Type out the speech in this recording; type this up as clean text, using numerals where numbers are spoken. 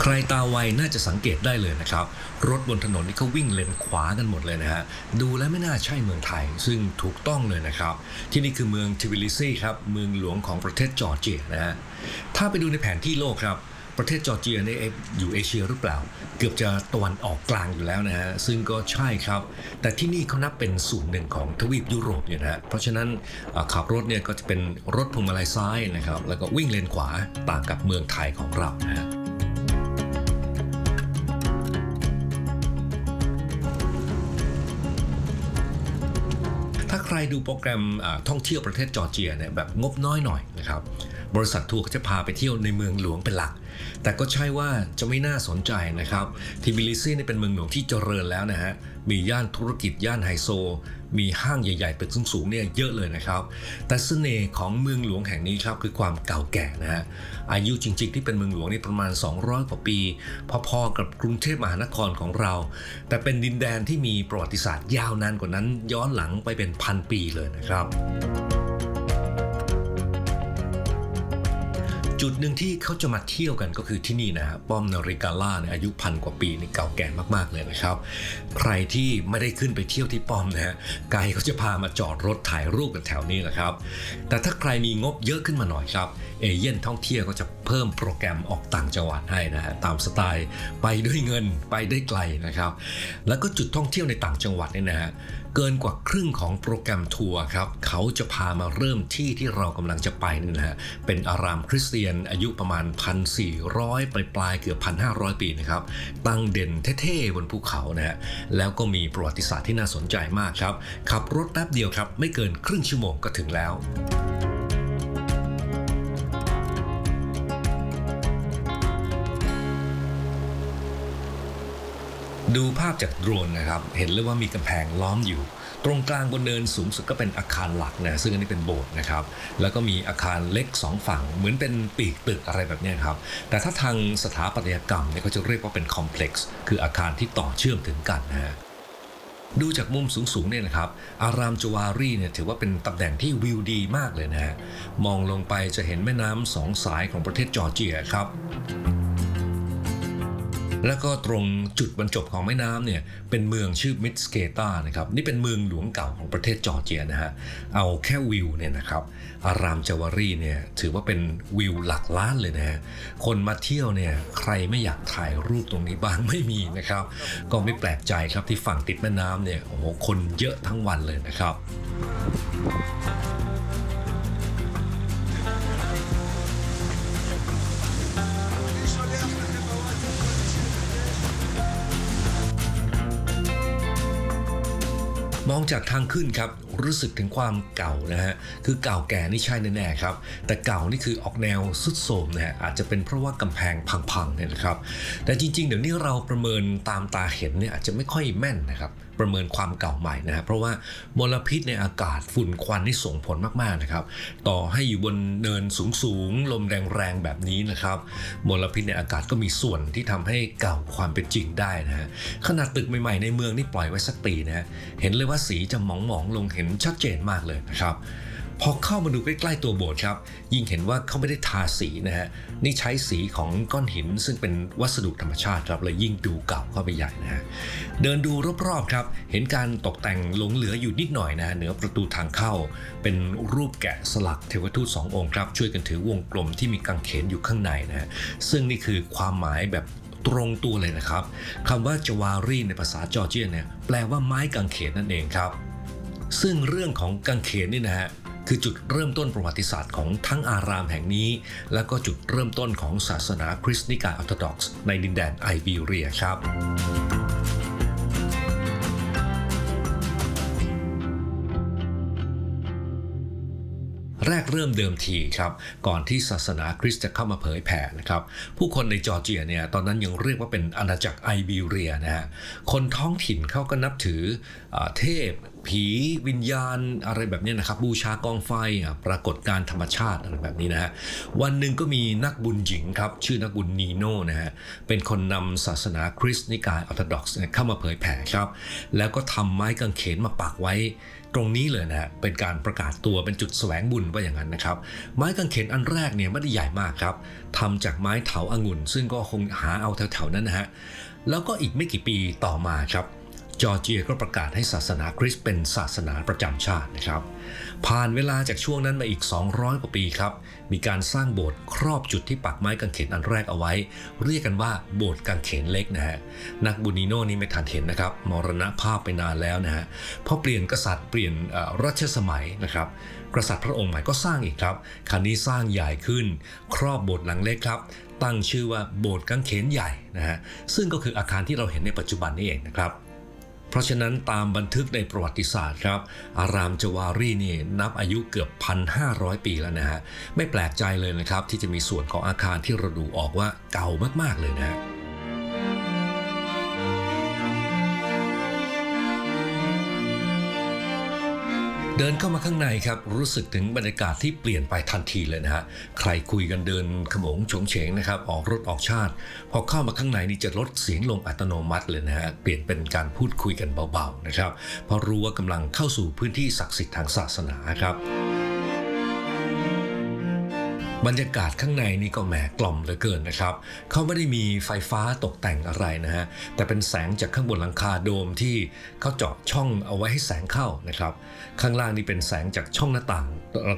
ใครตาไวน่าจะสังเกตได้เลยนะครับรถบนถนนนี่เขาวิ่งเลนขวากันหมดเลยนะฮะดูแล้วไม่น่าใช่เมืองไทยซึ่งถูกต้องเลยนะครับที่นี่คือเมืองทิบิลิซีครับเมืองหลวงของประเทศจอร์เจียนะฮะถ้าไปดูในแผนที่โลกครับประเทศจอร์เจียนี่อยู่เอเชียหรือเปล่าเกือบจะตะวันออกกลางอยู่แล้วนะฮะซึ่งก็ใช่ครับแต่ที่นี่เขานับเป็นส่วนหนึ่งของทวีปยุโรปอยู่นะฮะเพราะฉะนั้นขับรถเนี่ยก็จะเป็นรถพวงมาลัยซ้ายนะครับแล้วก็วิ่งเลนขวาต่างกับเมืองไทยของเรานะฮะถ้าใครดูโปรแกรมท่องเที่ยวประเทศจอร์เจียเนี่ยแบบงบน้อยหน่อยนะครับบริษัททัวร์ก็จะพาไปเที่ยวในเมืองหลวงเป็นหลักแต่ก็ใช่ว่าจะไม่น่าสนใจนะครับทิบิลิซีนี่เป็นเมืองหลวงที่เจริญแล้วนะฮะมีย่านธุรกิจย่านไฮโซมีห้างใหญ่ๆตึกสูงๆเนี่ยเยอะเลยนะครับแต่เสน่ห์ของเมืองหลวงแห่งนี้ครับคือความเก่าแก่นะฮะอายุจริงๆที่เป็นเมืองหลวงนี่ประมาณ200กว่าปีพอๆกับกรุงเทพมหานครของเราแต่เป็นดินแดนที่มีประวัติศาสตร์ยาวนานกว่านั้นย้อนหลังไปเป็นพันปีเลยนะครับจุดหนึ่งที่เขาจะมาเที่ยวกันก็คือที่นี่นะฮะป้อมนาริกาล่าเนี่ยอายุพันกว่าปีนี่เก่าแก่มากๆเลยนะครับใครที่ไม่ได้ขึ้นไปเที่ยวที่ป้อมนะฮะไกด์เขาจะพามาจอดรถถ่ายรูปกันแถวนี้แหละครับแต่ถ้าใครมีงบเยอะขึ้นมาหน่อยครับเอเย่นท่องเที่ยวก็จะเพิ่มโปรแกรมออกต่างจังหวัดให้นะฮะตามสไตล์ไปด้วยเงินไปได้ไกลนะครับแล้วก็จุดท่องเที่ยวในต่างจังหวัดเนี่ยนะฮะเกินกว่าครึ่งของโปรแกรมทัวร์ครับเขาจะพามาเริ่มที่เรากำลังจะไปนี่นะฮะเป็นอารามคริสเตียนอายุประมาณ 1,400 ปลายเกือบ 1,500 ปีนะครับตั้งเด่นเท่ๆบนภูเขานะฮะแล้วก็มีประวัติศาสตร์ที่น่าสนใจมากครับขับรถแป๊บเดียวครับไม่เกินครึ่งชั่วโมงก็ถึงแล้วดูภาพจากโดรนนะครับเห็นเลยว่ามีกำแพงล้อมอยู่ตรงกลางบนเนินสูงสุดก็เป็นอาคารหลักนะซึ่งอันนี้เป็นโบสถ์นะครับแล้วก็มีอาคารเล็ก2ฝั่งเหมือนเป็นปีกตึกอะไรแบบนี้ครับแต่ถ้าทางสถาปัตยกรรมเนี่ยเขาจะเรียกว่าเป็นคอมเพล็กซ์คืออาคารที่ต่อเชื่อมถึงกันนะฮะดูจากมุมสูงๆเนี่ยนะครับอารามจวารีเนี่ยถือว่าเป็นตำแหน่งที่วิวดีมากเลยนะฮะมองลงไปจะเห็นแม่น้ำ2 สายของประเทศจอร์เจียครับแล้วก็ตรงจุดบรรจบของแม่น้ำเนี่ยเป็นเมืองชื่อมิดสเกตานะครับนี่เป็นเมืองหลวงเก่าของประเทศจอร์เจียนะฮะเอาแค่วิวเนี่ยนะครับอารามจาวารีเนี่ยถือว่าเป็นวิวหลักล้านเลยนะฮะคนมาเที่ยวเนี่ยใครไม่อยากถ่ายรูปตรงนี้บ้างไม่มีนะครับก็ไม่แปลกใจครับที่ฝั่งติดแม่น้ำเนี่ยโอ้โหคนเยอะทั้งวันเลยนะครับมองจากทางขึ้นครับรู้สึกถึงความเก่านะฮะคือเก่าแก่นี่ใช่แน่ๆครับแต่เก่านี่คือออกแนวทรุดโทรมนะฮะอาจจะเป็นเพราะว่ากำแพงพังๆเนี่ยนะครับแต่จริงๆเดี๋ยวนี้เราประเมินตามตาเห็นเนี่ยอาจจะไม่ค่อยแม่นนะครับประเมินความเก่าใหม่นะฮะเพราะว่ามลพิษในอากาศฝุ่นควันนี่ส่งผลมากๆนะครับต่อให้อยู่บนเนินสูงๆลมแรงๆแบบนี้นะครับมลพิษในอากาศก็มีส่วนที่ทำให้เก่าความเป็นจริงได้นะฮะขนาดตึกใหม่ๆในเมืองนี่ปล่อยไว้สักปีนะฮะเห็นเลยว่าสีจะหมองๆลงเห็นชัดเจนมากเลยนะครับพอเข้ามาดูใกล้ๆตัวโบสถ์ครับยิ่งเห็นว่าเขาไม่ได้ทาสีนะฮะนี่ใช้สีของก้อนหินซึ่งเป็นวัสดุธรรมชาติครับเลยยิ่งดูเก่าเข้าไปใหญ่นะฮะเดินดูรอบๆครับเห็นการตกแต่งหลงเหลืออยู่นิดหน่อยนะเหนือประตูทางเข้าเป็นรูปแกะสลักเทวทูต2 องค์ครับช่วยกันถือวงกลมที่มีกางเขนอยู่ข้างในนะฮะซึ่งนี่คือความหมายแบบตรงตัวเลยนะครับคำว่าจวารีในภาษาจอร์เจียเนี่ยแปลว่าไม้กางเขนนั่นเองครับซึ่งเรื่องของกางเขนนี่นะฮะคือจุดเริ่มต้นประวัติศาสตร์ของทั้งอารามแห่งนี้และก็จุดเริ่มต้นของศาสนาคริสต์นิกายออร์โธดอกซ์ในดินแดนไอเบีเรียครับแรกเริ่มเดิมทีครับก่อนที่ศาสนาคริสต์จะเข้ามาเผยแผ่นะครับผู้คนในจอร์เจียเนี่ยตอนนั้นยังเรียกว่าเป็นอาณาจักรไอเบีเรียนะฮะคนท้องถิ่นเขาก็นับถือเทพผีวิญญาณอะไรแบบนี้นะครับบูชากองไฟปรากฏการธรรมชาติอะไรแบบนี้นะฮะวันหนึ่งก็มีนักบุญหญิงครับชื่อนักบุญนีโน่นะฮะเป็นคนนำศาสนาคริสต์นิกายออร์โธดอกซ์เข้ามาเผยแผ่ครับแล้วก็ทำไม้กางเขนมาปักไว้ตรงนี้เลยนะฮะเป็นการประกาศตัวเป็นจุดแสวงบุญว่าอย่างนั้นนะครับไม้กางเขนอันแรกเนี่ยไม่ได้ใหญ่มากครับทำจากไม้เถาองุ่นซึ่งก็คงหาเอาแถวๆนั้นนะฮะแล้วก็อีกไม่กี่ปีต่อมาครับจอร์เจียก็ประกาศให้ศาสนาคริสต์เป็นศาสนาประจำชาตินะครับผ่านเวลาจากช่วงนั้นมาอีก200กว่าปีครับมีการสร้างโบสถ์ครอบจุดที่ปักไม้กางเขนอันแรกเอาไว้เรียกกันว่าโบสถ์กางเขนเล็กนะฮะนักบูนิโน่นี่ไม่ทันเห็นนะครับมรณภาพไปนานแล้วนะฮะพอเปลี่ยนกษัตริย์เปลี่ยนรัชสมัยนะครับกษัตริย์พระองค์ใหม่ก็สร้างอีกครับคราวนี้สร้างใหญ่ขึ้นครอบโบสถ์หลังเล็กครับตั้งชื่อว่าโบสถ์กางเขนใหญ่นะฮะซึ่งก็คืออาคารที่เราเห็นในปัจจุบันนี่เองนะครับเพราะฉะนั้นตามบันทึกในประวัติศาสตร์ครับอารามจวารีนี่นับอายุเกือบ 1,500 ปีแล้วนะฮะไม่แปลกใจเลยนะครับที่จะมีส่วนของอาคารที่เราดูออกว่าเก่ามากๆเลยนะฮะเดินเข้ามาข้างในครับรู้สึกถึงบรรยากาศที่เปลี่ยนไปทันทีเลยนะฮะใครคุยกันเดินขโมงโฉงเฉงนะครับออกรถออกชาติพอเข้ามาข้างในนี่จะลดเสียงลงอัตโนมัติเลยนะฮะเปลี่ยนเป็นการพูดคุยกันเบาๆนะครับเพราะรู้ว่ากำลังเข้าสู่พื้นที่ศักดิ์สิทธิ์ทางศาสนาครับบรรยากาศข้างในนี่ก็แหมกล่อมเหลือเกินนะครับเขาไม่ได้มีไฟฟ้าตกแต่งอะไรนะฮะแต่เป็นแสงจากข้างบนหลังคาโดมที่เขาเจาะช่องเอาไว้ให้แสงเข้านะครับข้างล่างนี่เป็นแสงจากช่องหน้าต่าง